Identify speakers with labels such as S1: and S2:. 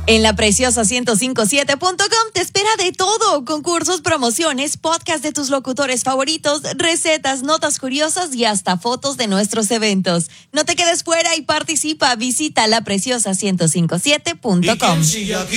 S1: En La Preciosa 1057.com te espera de todo: concursos, promociones, podcast de tus locutores favoritos, recetas, notas curiosas y hasta fotos de nuestros eventos. No te quedes fuera y participa. Visita lapreciosa1057.com.